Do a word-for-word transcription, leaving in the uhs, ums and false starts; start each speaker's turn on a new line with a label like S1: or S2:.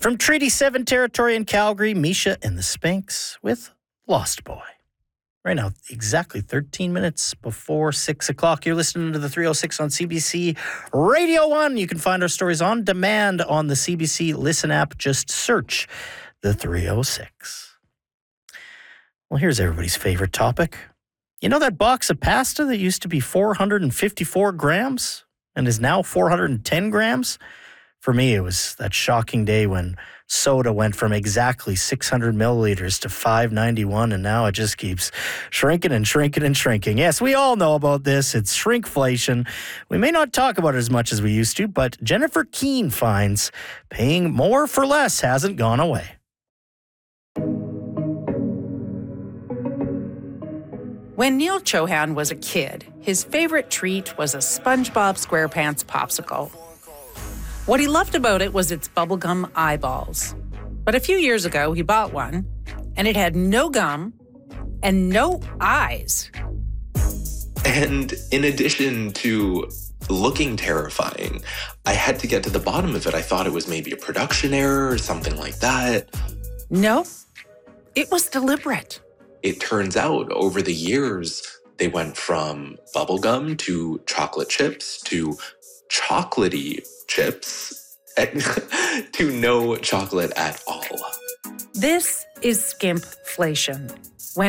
S1: From Treaty seven territory in Calgary, Misha and the Spinks with Lost Boy. Right now, exactly thirteen minutes before six o'clock. You're listening to the three oh six on C B C Radio one. You can find our stories on demand on the C B C Listen app. Just search the three oh six. Well, here's everybody's favorite topic. You know that box of pasta that used to be four hundred fifty-four grams and is now four hundred ten grams? For me, it was that shocking day when soda went from exactly six hundred milliliters to five ninety-one, and now it just keeps shrinking and shrinking and shrinking. Yes, we all know about this. It's shrinkflation. We may not talk about it as much as we used to, but Jennifer Keane finds paying more for less hasn't gone away.
S2: When Neil Chohan was a kid, his favorite treat was a SpongeBob SquarePants popsicle. What he loved about it was its bubblegum eyeballs. But a few years ago, he bought one, and it had no gum and no eyes.
S3: And in addition to looking terrifying, I had to get to the bottom of it. I thought it was maybe a production error or something like that.
S2: No, it was deliberate.
S3: It turns out over the years, they went from bubblegum to chocolate chips to chocolatey chips to no chocolate at all.
S2: This is skimpflation.